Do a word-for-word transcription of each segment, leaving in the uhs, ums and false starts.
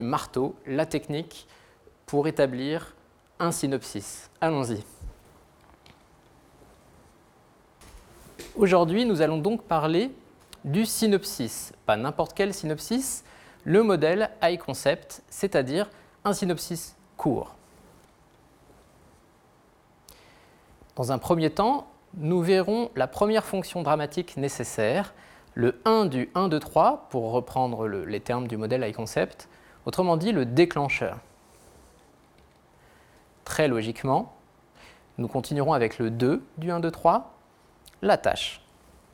marteau, la technique pour établir un synopsis. Allons-y. Aujourd'hui, nous allons donc parler du synopsis. Pas n'importe quel synopsis, le modèle high concept, c'est-à-dire un synopsis court. Dans un premier temps, nous verrons la première fonction dramatique nécessaire, le un du un, deux, trois, pour reprendre le, les termes du modèle high concept, autrement dit le déclencheur. Très logiquement, nous continuerons avec le deux du un, deux, trois, la tâche.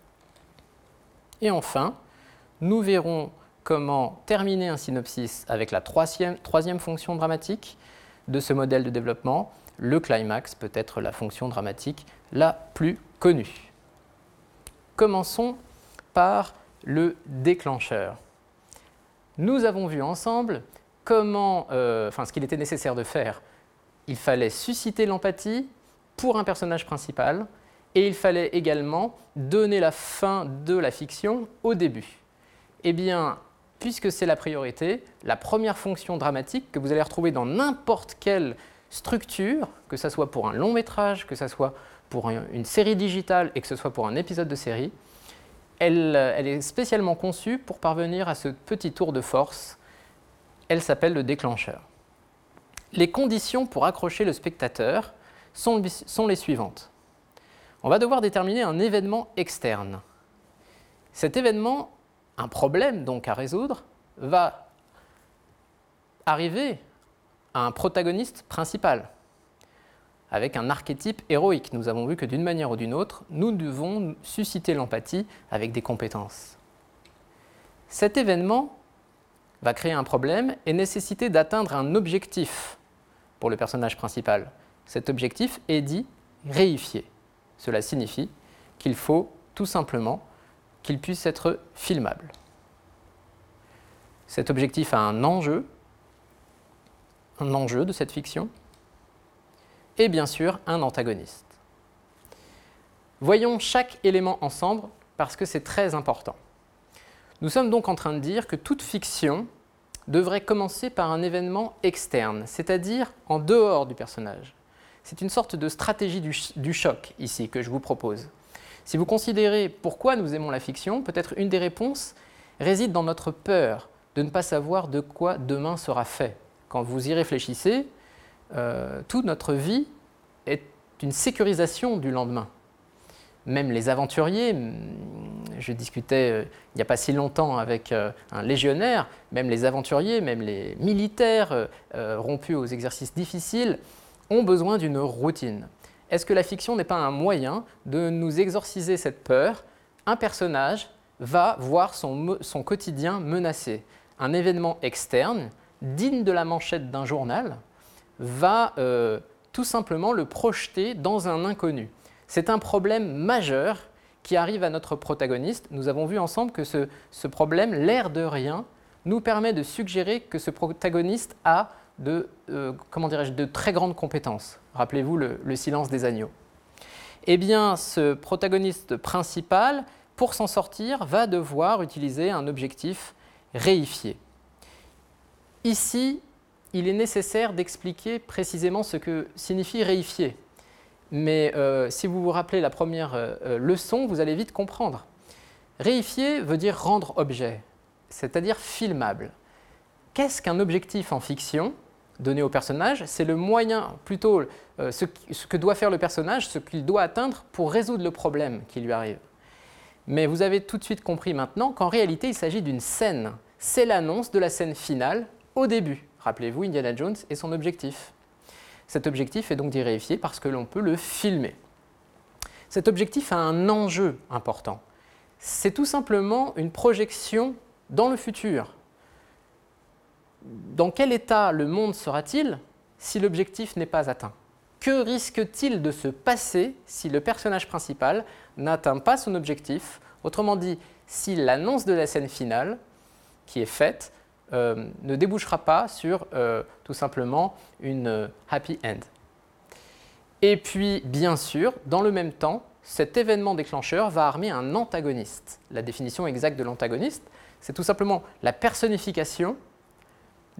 Et enfin, nous verrons comment terminer un synopsis avec la troisième, troisième fonction dramatique de ce modèle de développement, le climax, peut-être la fonction dramatique la plus connue. Commençons par le déclencheur. Nous avons vu ensemble comment, euh, enfin, ce qu'il était nécessaire de faire. Il fallait susciter l'empathie pour un personnage principal et il fallait également donner la fin de la fiction au début. Eh bien, puisque c'est la priorité, la première fonction dramatique que vous allez retrouver dans n'importe quelle structure, que ce soit pour un long métrage, que ce soit pour une série digitale et que ce soit pour un épisode de série, elle, elle est spécialement conçue pour parvenir à ce petit tour de force. Elle s'appelle le déclencheur. Les conditions pour accrocher le spectateur sont, sont les suivantes. On va devoir déterminer un événement externe. Cet événement, un problème donc à résoudre, va arriver à un protagoniste principal, avec un archétype héroïque. Nous avons vu que d'une manière ou d'une autre, nous devons susciter l'empathie avec des compétences. Cet événement va créer un problème et nécessiter d'atteindre un objectif pour le personnage principal. Cet objectif est dit réifié. Cela signifie qu'il faut tout simplement qu'il puisse être filmable. Cet objectif a un enjeu, un enjeu de cette fiction, et bien sûr un antagoniste. Voyons chaque élément ensemble parce que c'est très important. Nous sommes donc en train de dire que toute fiction devrait commencer par un événement externe, c'est-à-dire en dehors du personnage. C'est une sorte de stratégie du, ch- du choc ici que je vous propose. Si vous considérez pourquoi nous aimons la fiction, peut-être une des réponses réside dans notre peur de ne pas savoir de quoi demain sera fait. Quand vous y réfléchissez, euh, toute notre vie est une sécurisation du lendemain. Même les aventuriers, je discutais euh, il n'y a pas si longtemps avec euh, un légionnaire, même les aventuriers, même les militaires euh, euh, rompus aux exercices difficiles, ont besoin d'une routine. Est-ce que la fiction n'est pas un moyen de nous exorciser cette peur? Un personnage va voir son, son quotidien menacé. Un événement externe, digne de la manchette d'un journal, va euh, tout simplement le projeter dans un inconnu. C'est un problème majeur qui arrive à notre protagoniste. Nous avons vu ensemble que ce, ce problème, l'air de rien, nous permet de suggérer que ce protagoniste a de, euh, comment dirais-je, de très grandes compétences. Rappelez-vous le, le silence des agneaux. Eh bien, ce protagoniste principal, pour s'en sortir, va devoir utiliser un objectif réifié. Ici, il est nécessaire d'expliquer précisément ce que signifie réifier. Mais euh, si vous vous rappelez la première euh, leçon, vous allez vite comprendre. Réifier veut dire rendre objet, c'est-à-dire filmable. Qu'est-ce qu'un objectif en fiction donné au personnage? C'est le moyen, plutôt euh, ce, ce que doit faire le personnage, ce qu'il doit atteindre pour résoudre le problème qui lui arrive. Mais vous avez tout de suite compris maintenant qu'en réalité, il s'agit d'une scène. C'est l'annonce de la scène finale au début. Rappelez-vous, Indiana Jones et son objectif. Cet objectif est donc d'y réifier parce que l'on peut le filmer. Cet objectif a un enjeu important. C'est tout simplement une projection dans le futur. Dans quel état le monde sera-t-il si l'objectif n'est pas atteint? Que risque-t-il de se passer si le personnage principal n'atteint pas son objectif? Autrement dit, si l'annonce de la scène finale qui est faite euh, ne débouchera pas sur euh, tout simplement une euh, happy end. Et puis, bien sûr, dans le même temps, cet événement déclencheur va armer un antagoniste. La définition exacte de l'antagoniste, c'est tout simplement la personnification